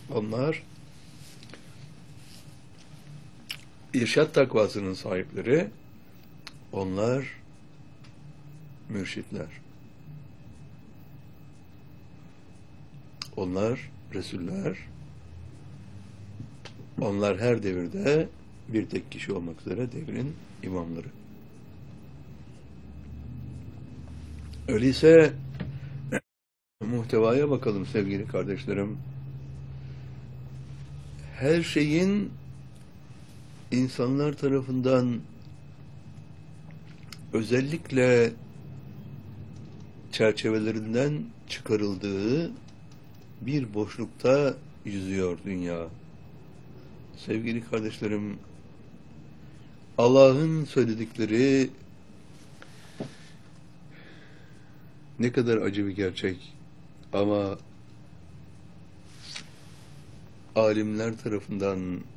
Onlar irşad takvasının sahipleri, onlar mürşitler. Onlar Resuller, onlar her devirde bir tek kişi olmak üzere devrin imamları. Öyleyse muhtevaya bakalım sevgili kardeşlerim. Her şeyin insanlar tarafından özellikle çerçevelerinden çıkarıldığı bir boşlukta yüzüyor dünya. Sevgili kardeşlerim, Allah'ın söyledikleri ne kadar acı bir gerçek ama alimler tarafından